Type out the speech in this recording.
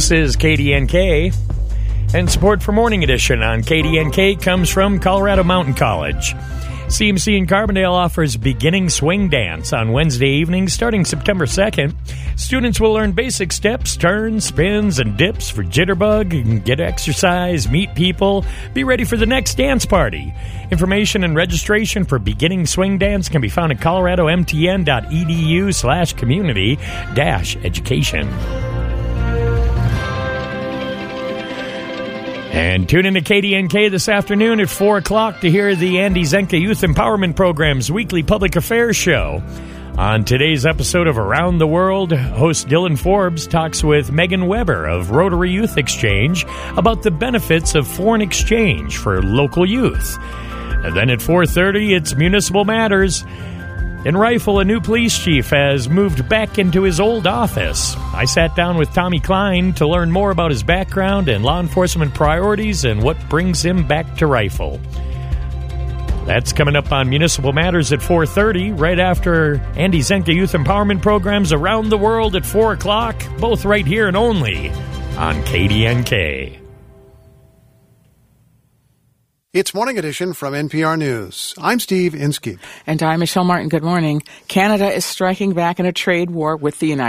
This is KDNK, and support for Morning Edition on KDNK comes from Colorado Mountain College. CMC in Carbondale offers beginning swing dance on Wednesday evenings starting September 2nd. Students will learn basic steps, turns, spins, and dips for jitterbug, get exercise, meet people, be ready for the next dance party. Information and registration for beginning swing dance can be found at coloradomtn.edu/community-education. And tune in to KDNK this afternoon at 4 o'clock to hear the Andy Zenka Youth Empowerment Program's weekly public affairs show. On today's episode of Around the World, host Dylan Forbes talks with Megan Weber of Rotary Youth Exchange about the benefits of foreign exchange for local youth. And then at 4:30, it's Municipal Matters. In Rifle, a new police chief has moved back into his old office. I sat down with Tommy Klein to learn more about his background and law enforcement priorities and what brings him back to Rifle. That's coming up on Municipal Matters at 4:30, right after Andy Zenka Youth Empowerment Programs Around the World at 4 o'clock, both right here and only on KDNK. It's Morning Edition from NPR News. I'm Steve Inskeep. And I'm Michelle Martin. Good morning. Canada is striking back in a trade war with the United States.